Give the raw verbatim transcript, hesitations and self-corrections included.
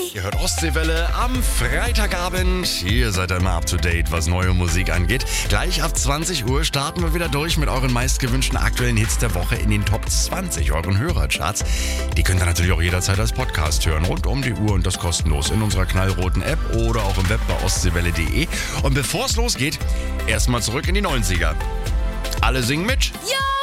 Ihr hört Ostseewelle am Freitagabend. Hier seid ihr immer up to date, was neue Musik angeht. Gleich ab zwanzig Uhr starten wir wieder durch mit euren meistgewünschten aktuellen Hits der Woche in den Top zwanzig, euren Hörercharts. Die könnt ihr natürlich auch jederzeit als Podcast hören, rund um die Uhr und das kostenlos in unserer knallroten App oder auch im Web bei ostseewelle punkt de. Und bevor es losgeht, erstmal zurück in die neunziger. Alle singen mit. Ja!